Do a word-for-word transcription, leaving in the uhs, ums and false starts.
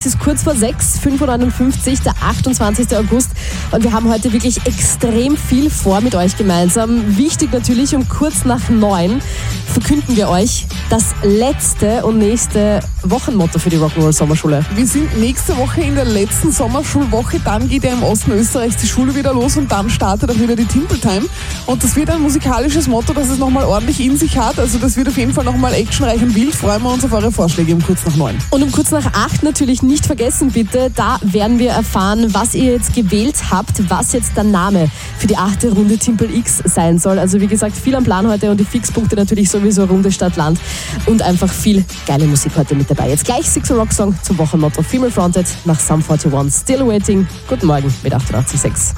ist kurz vor sechs, fünf Uhr neunundfünfzig, der achtundzwanzigster August. Und wir haben heute wirklich extrem viel vor mit euch gemeinsam. Wichtig natürlich, um kurz nach neun verkünden wir euch das letzte und nächste Wochenmotto für die Rock'n'Roll Sommerschule. Wir sind nächste Woche in der letzten Sommerschulwoche. Dann geht ja im Osten Österreichs die Schule wieder los und dann startet auch wieder die Timple Time. Und das wird ein musikalisches Motto, das es nochmal ordentlich in sich hat. Also das wird auf jeden Fall nochmal actionreich und wild. Freuen wir uns auf eure Vorschläge um kurz nach neun. Und um kurz nach acht natürlich nicht vergessen, bitte, da werden wir erfahren, was ihr jetzt gewählt habt, was jetzt der Name für die achte Runde Timple X sein soll. Also wie gesagt, viel am Plan heute und die Fixpunkte natürlich sowieso Runde Stadt Land und einfach viel geile Musik heute mit dabei. Jetzt gleich Sixer Rock Song zum Wochenmotto Female Fronted nach Sum einundvierzig, Still Waiting. Guten Morgen mit achtundachtzig Komma sechs.